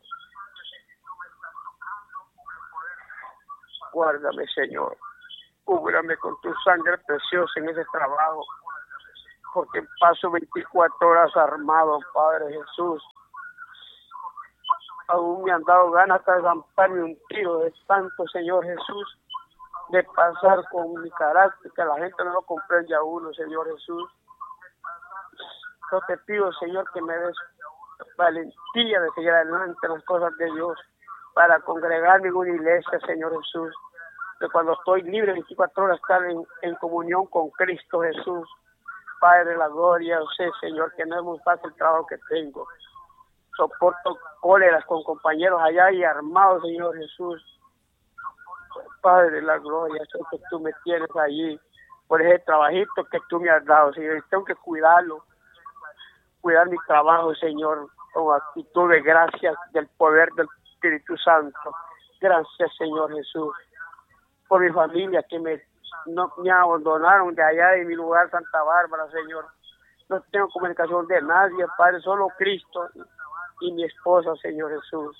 Guárdame, Señor. Cúbrame con tu sangre preciosa en ese trabajo, porque paso 24 horas armado, Padre Jesús. Aún me han dado ganas hasta de zamparme un tiro de tanto, Señor Jesús, de pasar con mi carácter, que la gente no lo comprende a uno, Señor Jesús. Yo te pido, Señor, que me des valentía de seguir adelante en las cosas de Dios, para congregarme en una iglesia, Señor Jesús, que cuando estoy libre 24 horas estar en comunión con Cristo Jesús. Padre de la gloria, yo sé, Señor, que no es muy fácil el trabajo que tengo. Soporto cóleras con compañeros allá y armados, Señor Jesús. Padre de la gloria, sé que tú me tienes allí por ese trabajito que tú me has dado, Señor, y tengo que cuidarlo, cuidar mi trabajo, Señor, con actitud de gracias del poder del Espíritu Santo. Gracias, Señor Jesús, por mi familia que me abandonaron de allá de mi lugar, Santa Bárbara, Señor. No tengo comunicación de nadie, Padre, solo Cristo y mi esposa, Señor Jesús.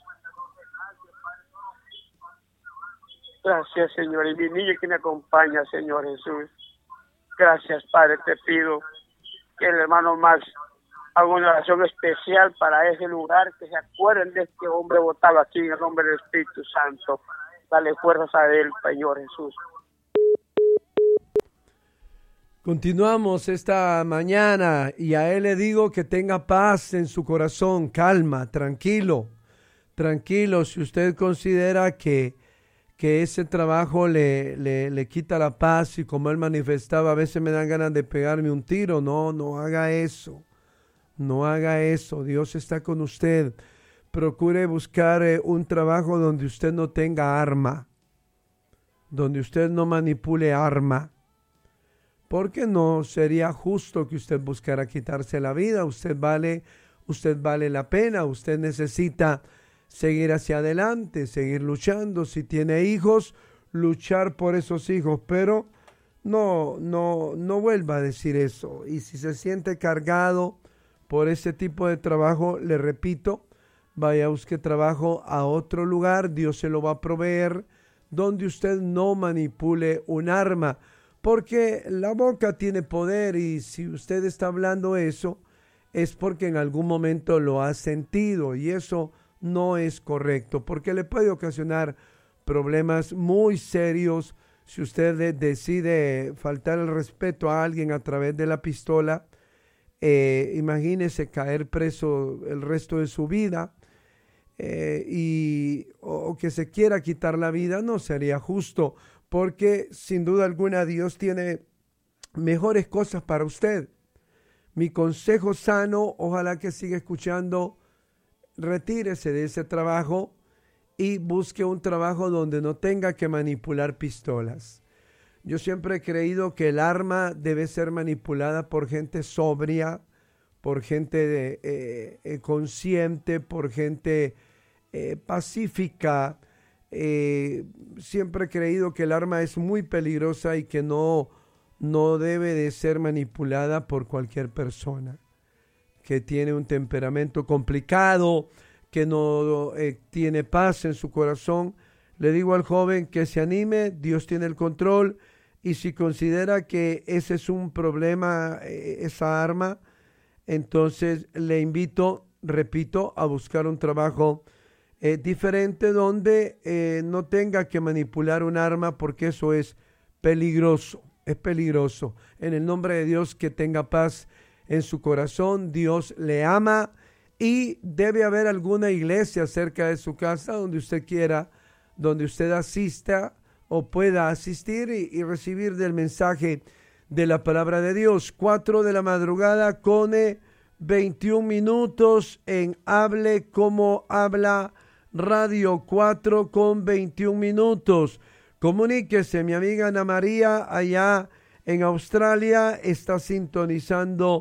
Gracias, Señor, y mi niño que me acompaña, Señor Jesús. Gracias, Padre, te pido que el hermano Max haga una oración especial para ese lugar, que se acuerden de este hombre votado aquí en el nombre del Espíritu Santo. Dale fuerzas a él, Señor Jesús. Continuamos esta mañana y a él le digo que tenga paz en su corazón, calma, tranquilo. Si usted considera que ese trabajo le quita la paz, y como él manifestaba, a veces me dan ganas de pegarme un tiro. No haga eso. No haga eso. Dios está con usted. Procure buscar un trabajo donde usted no tenga arma, donde usted no manipule arma, porque no sería justo que usted buscara quitarse la vida. Usted vale la pena. Usted necesita seguir hacia adelante, seguir luchando. Si tiene hijos, luchar por esos hijos, pero no vuelva a decir eso. Y si se siente cargado por ese tipo de trabajo, le repito, vaya a buscar trabajo a otro lugar. Dios se lo va a proveer, donde usted no manipule un arma, porque la boca tiene poder, y si usted está hablando eso, es porque en algún momento lo ha sentido, y eso no es correcto, porque le puede ocasionar problemas muy serios si usted decide faltar el respeto a alguien a través de la pistola. Imagínese caer preso el resto de su vida, o que se quiera quitar la vida. No sería justo, porque sin duda alguna Dios tiene mejores cosas para usted. Mi consejo sano, ojalá que siga escuchando, retírese de ese trabajo y busque un trabajo donde no tenga que manipular pistolas. Yo siempre he creído que el arma debe ser manipulada por gente sobria, por gente consciente, por gente pacífica. Siempre he creído que el arma es muy peligrosa y que no debe de ser manipulada por cualquier persona que tiene un temperamento complicado, que no tiene paz en su corazón. Le digo al joven que se anime, Dios tiene el control, y si considera que ese es un problema, esa arma, entonces le invito, repito, a buscar un trabajo diferente, donde no tenga que manipular un arma, porque eso es peligroso, En el nombre de Dios, que tenga paz en su corazón. Dios le ama, y debe haber alguna iglesia cerca de su casa donde usted quiera, donde usted asista o pueda asistir y recibir del mensaje de la palabra de Dios. 4 de la madrugada con 21 minutos en Hable Como Habla Radio. 4 con 21 minutos. Comuníquese, mi amiga Ana María allá en Australia está sintonizando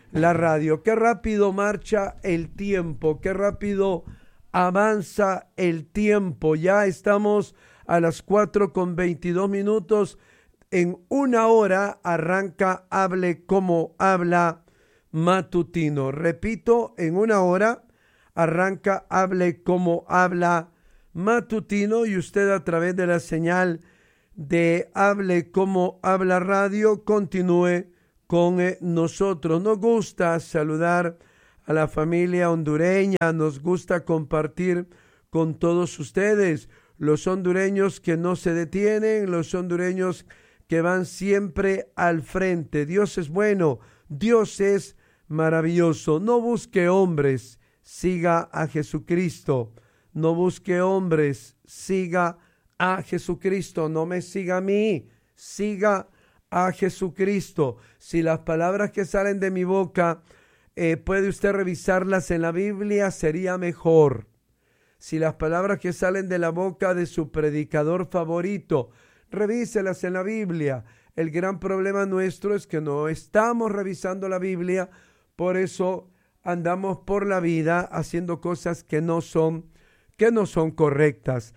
la radio. Qué rápido marcha el tiempo, qué rápido avanza el tiempo. Ya estamos a las 4:22. En una hora arranca Hable como habla matutino. Repito, en una hora arranca Hable como habla matutino, y usted a través de la señal de Hable como habla radio continúe con nosotros. Nos gusta saludar a la familia hondureña, nos gusta compartir con todos ustedes, los hondureños que no se detienen, los hondureños que van siempre al frente. Dios es bueno, Dios es maravilloso. No busque hombres, siga a Jesucristo. No busque hombres, siga a Jesucristo. No me siga a mí, siga a Jesucristo. Si las palabras que salen de mi boca puede usted revisarlas en la Biblia, sería mejor. Si las palabras que salen de la boca de su predicador favorito, revíselas en la Biblia. El gran problema nuestro es que no estamos revisando la Biblia, por eso andamos por la vida haciendo cosas que no son correctas.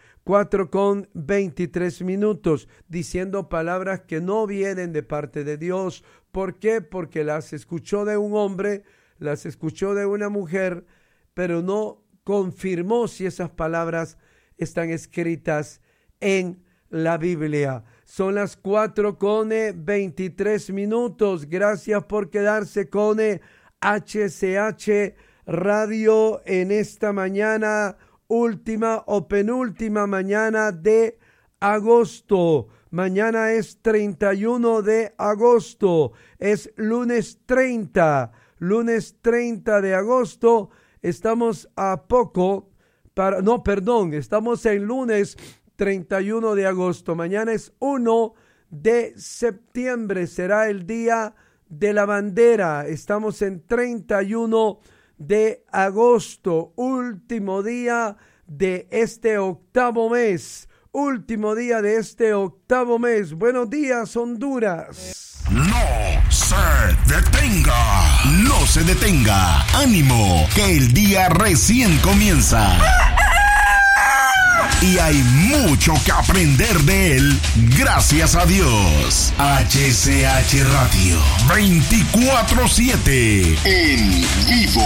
4:23, diciendo palabras que no vienen de parte de Dios. ¿Por qué? Porque las escuchó de un hombre, las escuchó de una mujer, pero no confirmó si esas palabras están escritas en la Biblia. Son las 4:23. Gracias por quedarse con HCH Radio en esta mañana, última o penúltima mañana de agosto. Mañana es 31 de agosto, es lunes 30 de agosto. Estamos a poco estamos en lunes 31 de agosto. Mañana es 1 de septiembre, será el día de la bandera. Estamos en 31 de agosto, último día de este octavo mes. Buenos días, Honduras. No se detenga. Ánimo, que el día recién comienza. Y hay mucho que aprender de él, gracias a Dios. HCH Radio, 24/7, en vivo.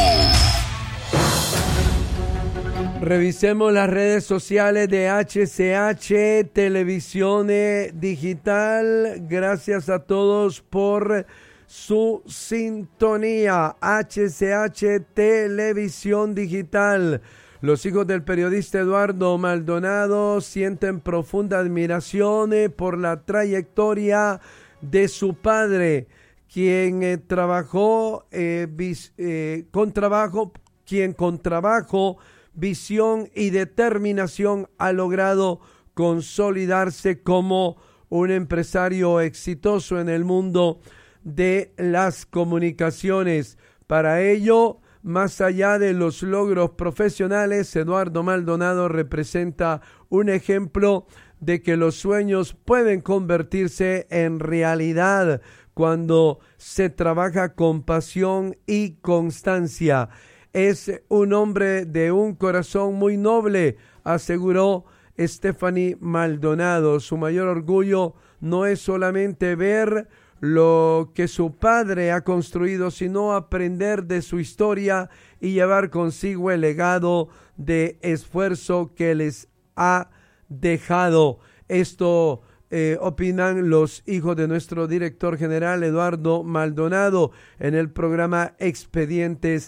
Revisemos las redes sociales de HCH Televisión Digital. Gracias a todos por su sintonía. HCH Televisión Digital. Los hijos del periodista Eduardo Maldonado sienten profunda admiración por la trayectoria de su padre, quien con trabajo, visión y determinación ha logrado consolidarse como un empresario exitoso en el mundo de las comunicaciones. Para ello, más allá de los logros profesionales, Eduardo Maldonado representa un ejemplo de que los sueños pueden convertirse en realidad cuando se trabaja con pasión y constancia. Es un hombre de un corazón muy noble, aseguró Stephanie Maldonado. Su mayor orgullo no es solamente ver lo que su padre ha construido, sino aprender de su historia y llevar consigo el legado de esfuerzo que les ha dejado. Esto opinan los hijos de nuestro director general Eduardo Maldonado en el programa Expedientes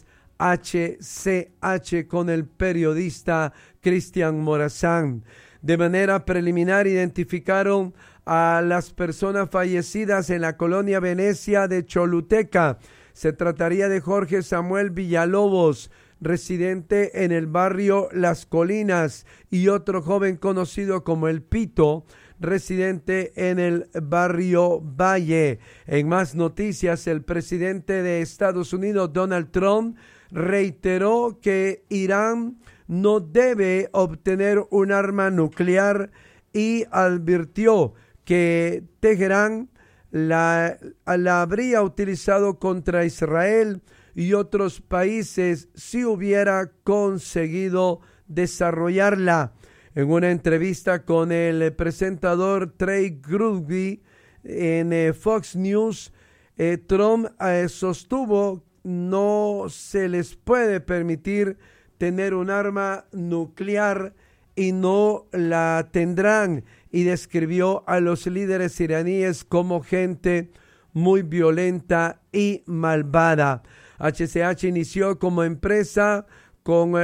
HCH con el periodista Cristian Morazán. De manera preliminar identificaron a las personas fallecidas en la colonia Venecia de Choluteca. Se trataría de Jorge Samuel Villalobos, residente en el barrio Las Colinas, y otro joven conocido como El Pito, residente en el barrio Valle. En más noticias, el presidente de Estados Unidos, Donald Trump, reiteró que Irán no debe obtener un arma nuclear y advirtió que Teherán la habría utilizado contra Israel y otros países si hubiera conseguido desarrollarla. En una entrevista con el presentador Trey Grugby en Fox News, Trump sostuvo no se les puede permitir tener un arma nuclear y no la tendrán, y describió a los líderes iraníes como gente muy violenta y malvada. HCH inició como empresa con